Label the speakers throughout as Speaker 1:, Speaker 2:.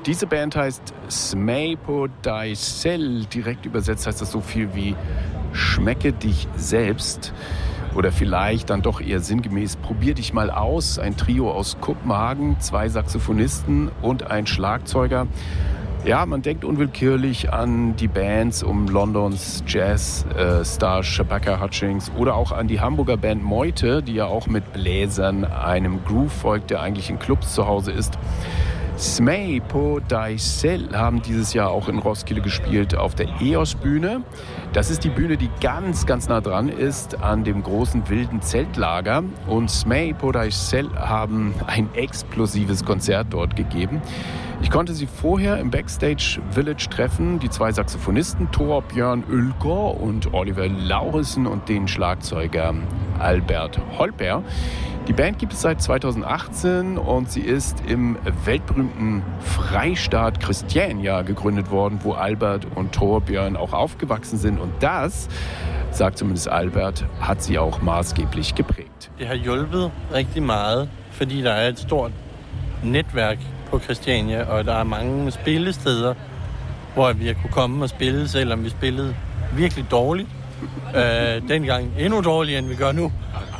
Speaker 1: diese Band heißt Smej på dig selv. Direkt übersetzt heißt das so viel wie Schmecke dich selbst. Oder vielleicht dann doch eher sinngemäß Probier dich mal aus. Ein Trio aus Kopenhagen, 2 Saxophonisten und ein Schlagzeuger. Ja, man denkt unwillkürlich an die Bands um Londons Jazz-Star Shabaka Hutchings oder auch an die Hamburger Band Meute, die ja auch mit Bläsern einem Groove folgt, der eigentlich in Clubs zu Hause ist. Smej på dig selv haben dieses Jahr auch in Roskilde gespielt auf der EOS-Bühne. Das ist die Bühne, die ganz, ganz nah dran ist an dem großen wilden Zeltlager. Und Smej på dig selv haben ein explosives Konzert dort gegeben. Ich konnte sie vorher im Backstage Village treffen, die 2 Saxophonisten Torbjörn Ülker und Oliver Lauritzen und den Schlagzeuger Albert Holper. Die Band gibt es seit 2018 und sie ist im weltberühmten Freistaat Christiania gegründet worden, wo Albert und Torbjörn auch aufgewachsen sind. Und das, sagt zumindest Albert, hat sie auch maßgeblich geprägt.
Speaker 2: Det har hjulpet rigtig meget, fordi der er et stort netværk på Christiania, og der er mange spillesteder, hvor vi har kunne komme og spille, selvom vi spillede virkelig dårligt. Dengang endnu dårligere, end vi gør nu.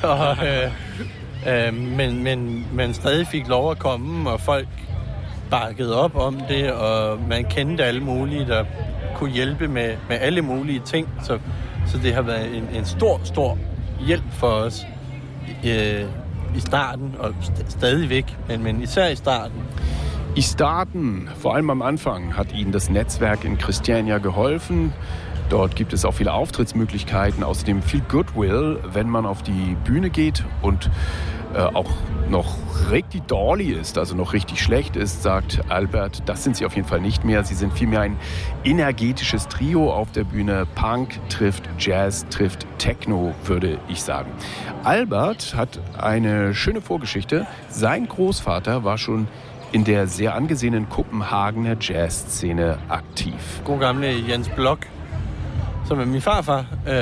Speaker 2: Men stadig fik lov at komme, og folk bakkede op om det, og man kendte alle mulige, der kunne hjælpe med alle mulige ting. Så det har været en stor hjælp for os i starten, og stadigvæk, men især i starten.
Speaker 1: I starten, vor allem am Anfang, hat ihnen das Netzwerk in Christiania geholfen. Dort gibt es auch viele Auftrittsmöglichkeiten, außerdem viel Goodwill, wenn man auf die Bühne geht und auch noch richtig dolly ist, also noch richtig schlecht ist, sagt Albert. Das sind sie auf jeden Fall nicht mehr. Sie sind vielmehr ein energetisches Trio auf der Bühne. Punk trifft Jazz, trifft Techno, würde ich sagen. Albert hat eine schöne Vorgeschichte. Sein Großvater war schon in der sehr angesehenen Kopenhagener Jazzszene aktiv.
Speaker 2: God gamle Jens Blok, som er min farfar,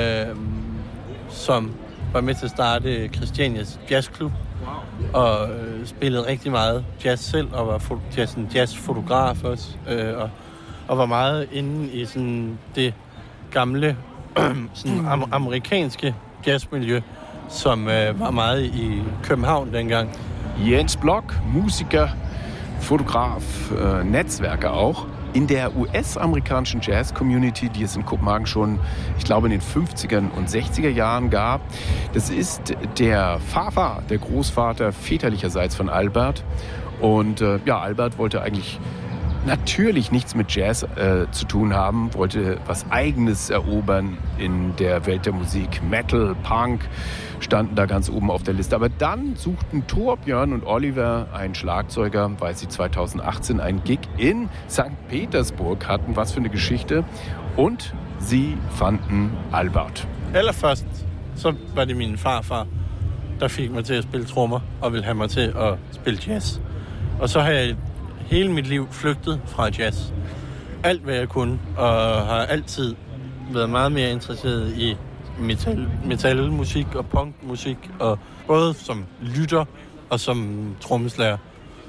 Speaker 2: som var med til at starte Christianias jazzklub, og spillede rigtig meget jazz selv, og var sådan jazzfotograf også, og var meget inde i sådan det gamle sådan amerikanske jazzmiljø, som var meget i København dengang.
Speaker 1: Jens Blok, Musiker, Fotograf, Netzwerker auch. In der US-amerikanischen Jazz-Community, die es in Kopenhagen schon, ich glaube, in den 50er und 60er Jahren gab. Das ist der Vater, der Großvater väterlicherseits von Albert. Und Albert wollte eigentlich natürlich nichts mit Jazz zu tun haben, wollte was Eigenes erobern in der Welt der Musik. Metal, Punk standen da ganz oben auf der Liste. Aber dann suchten Torbjörn und Oliver einen Schlagzeuger, weil sie 2018 einen Gig in St. Petersburg hatten. Was für eine Geschichte. Und sie fanden Albert.
Speaker 2: Allerførst, så var det min farfar, der fik mig til at spille trommer og ville have mig til at spille jazz. Og så har jeg hele mit liv flygtet fra jazz. Alt hvad jeg kunne, og har altid været meget mere interesseret i metalmusik og punkmusik, og både som lytter og som trommeslager.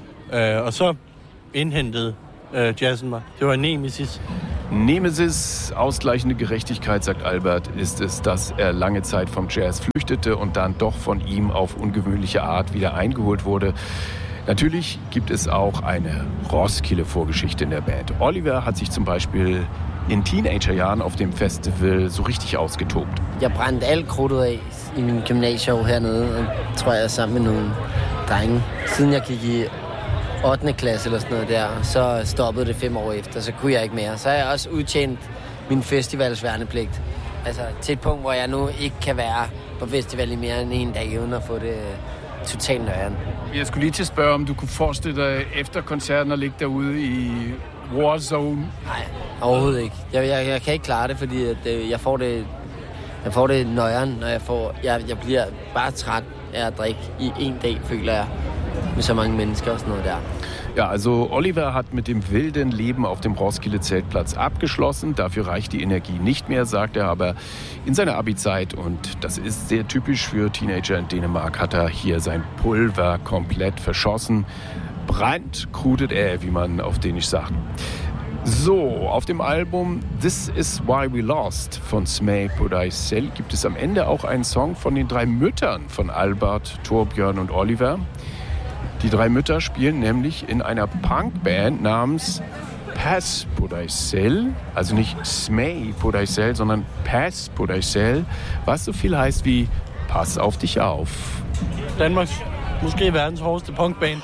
Speaker 2: Og så indhentede jazzen mig. Det var Nemesis.
Speaker 1: Nemesis, ausgleichende Gerechtigkeit, sagt Albert, ist es, dass er lange Zeit vom Jazz flüchtete und dann doch von ihm auf ungewöhnliche Art wieder eingeholt wurde. Natürlich gibt es auch eine Roskilde-Vorgeschichte in der Band. Oliver hat sich zum Beispiel in Teenagerjahren auf dem Festival so richtig ausgetobt.
Speaker 3: Jeg brændte alt krudtet af i min gymnasieår hernede, tror jeg, sammen med nogle drenge. Siden jeg gik i 8. klasse eller sådan noget der, så stoppede det 5 år efter, så kunne jeg ikke mere. Så har jeg også udtjent min festivalsværnepligt. Altså til et punkt, hvor jeg nu ikke kan være på festival i mere end en dag, uden at få det totalt nøjeren.
Speaker 4: Jeg skulle lige til at spørge, om du kunne forestille dig efter koncerten at ligge derude i Warzone?
Speaker 3: Nej, overhovedet ikke. Jeg kan ikke klare det, fordi at, jeg får det nøjeren, når jeg bliver bare træt af at drikke i en dag, føler jeg, med så mange mennesker og sådan noget der.
Speaker 1: Ja, also Oliver hat mit dem wilden Leben auf dem Roskilde-Zeltplatz abgeschlossen. Dafür reicht die Energie nicht mehr, sagt er. Aber in seiner Abi-Zeit, und das ist sehr typisch für Teenager in Dänemark, hat er hier sein Pulver komplett verschossen. brandkrudet wie man auf Dänisch sagt. So, auf dem Album This Is Why We Lost von Smee på dig selv gibt es am Ende auch einen Song von den 3 Müttern von Albert, Torbjörn und Oliver. Die 3 Mütter spielen nämlich in einer Punkband namens Pas på dig selv, also nicht Smee på dig selv, sondern Pas på dig selv, was so viel heißt wie Pass auf dich auf.
Speaker 2: Danmarks, måske verdens hårdeste punkband.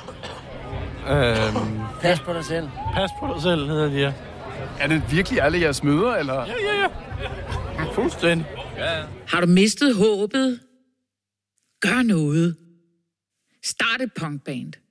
Speaker 3: Pas på dig selv.
Speaker 2: Pas på dig selv, hedder de her.
Speaker 1: Er det virkelig alle jeres møder, eller?
Speaker 2: Ja. Fuldstændig.
Speaker 5: Ja. Har du mistet håbet? Gør noget. Start et punkband.